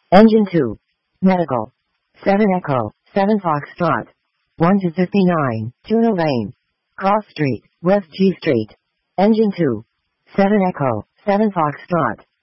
Engine 2. Medical. 7 Echo, 7 Foxtrot. 1 to 59, Tuna Lane. Cross Street, West G Street. Engine 2. 7 Echo, 7 Foxtrot.